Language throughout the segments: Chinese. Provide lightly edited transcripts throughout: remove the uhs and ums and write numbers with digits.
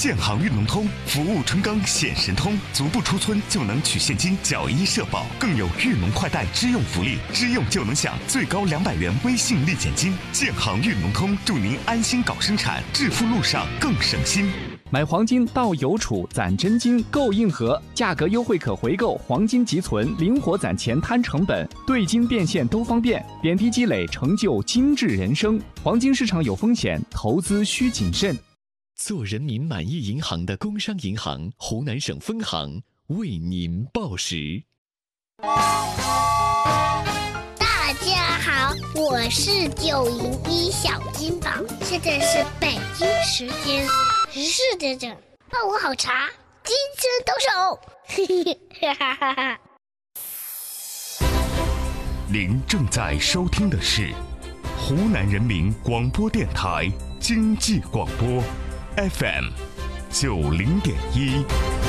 建行运农通，服务春耕显神通，足不出村就能取现金缴医社保，更有运农快贷支用福利，支用就能享最高200元微信立减金。建行运农通，祝您安心搞生产，致富路上更省心。 买黄金到邮储攒真金购硬核，价格优惠可回购，黄金即存，灵活攒钱摊成本，兑金变现都方便，点滴积累成就精致人生。黄金市场有风险，投资需谨慎。 做人民满意银行的工商银行湖南省分行为您报时。 大家好，我是901小金宝，现在是北京时间14点整，泡我好茶，金针抖手。 您正在收听的是湖南人民广播电台经济广播 FM 90.1。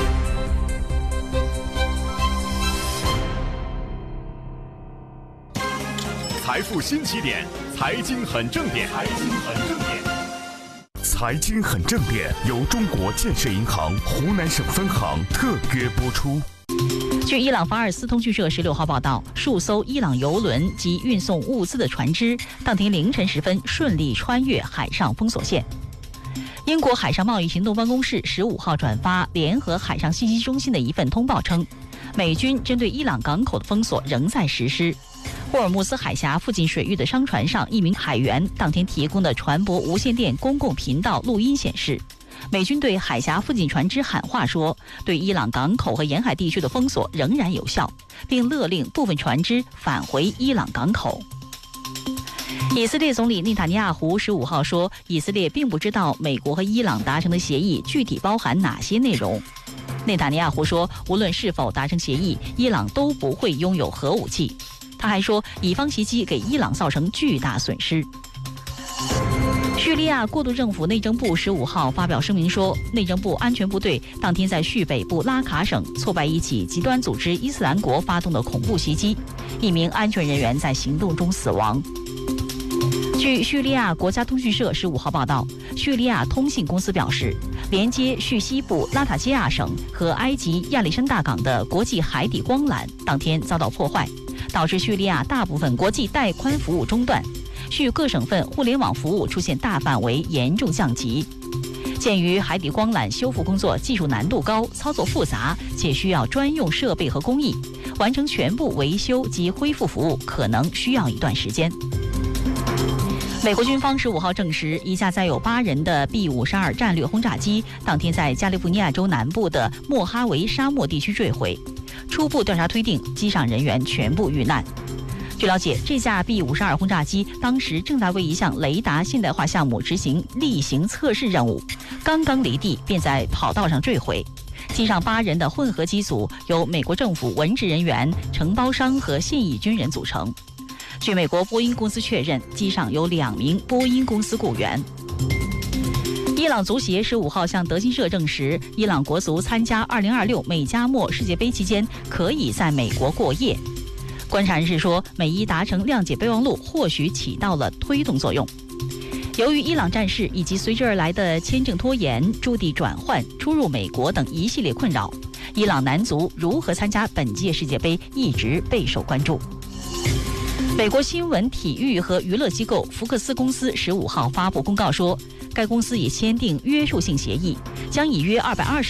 财富新起点，财经很正点，财经很正点。 财经很正点由中国建设银行湖南省分行特约播出。 据伊朗法尔斯通讯社16号报道，数艘伊朗油轮及运送物资的船只当天凌晨时分顺利穿越海上封锁线。英国海上贸易行动办公室15号转发联合海上信息中心的一份通报称，美军针对伊朗港口的封锁仍在实施。霍尔木斯海峡附近水域的商船上一名海员当天提供的船舶无线电公共频道录音显示，美军对海峡附近船只喊话说，对伊朗港口和沿海地区的封锁仍然有效，并勒令部分船只返回伊朗港口。以色列总理内塔尼亚胡15号说，以色列并不知道美国和伊朗达成的协议具体包含哪些内容。内塔尼亚胡说，无论是否达成协议，伊朗都不会拥有核武器。他还说，以方袭击给伊朗造成巨大损失。叙利亚过渡政府内政部15号发表声明说，内政部安全部队当天在叙北部拉卡省挫败一起极端组织伊斯兰国发动的恐怖袭击，一名安全人员在行动中死亡。据叙利亚国家通讯社15号报道，叙利亚通信公司表示，连接叙西部拉塔基亚省和埃及亚历山大港的国际海底光缆当天遭到破坏，导致叙利亚大部分国际带宽服务中断，叙各省份互联网服务出现大范围严重降级。鉴于海底光缆修复工作技术难度高、操作复杂，且需要专用设备和工艺，完成全部维修及恢复服务可能需要一段时间。美国军方15号证实，一架载有8人的 B-52战略轰炸机当天在加利福尼亚州南部的莫哈维沙漠地区坠毁。初步调查推定，机上人员全部遇难。据了解，这架 B-52轰炸机当时正在为一项雷达现代化项目执行例行测试任务，刚刚离地便在跑道上坠毁。机上8人的混合机组由美国政府文职人员、承包商和现役军人组成。据美国波音公司确认，机上有2名波音公司雇员。伊朗足协15号向德新社证实，伊朗国足参加2026美加墨世界杯期间可以在美国过夜。观察人士说，美伊达成谅解备忘录或许起到了推动作用。由于伊朗战事以及随之而来的签证拖延、驻地转换、出入美国等一系列困扰，伊朗男足如何参加本届世界杯一直备受关注。美国新闻、体育和娱乐机构福克斯公司15号发布公告说，该公司已签订约束性协议，将以约220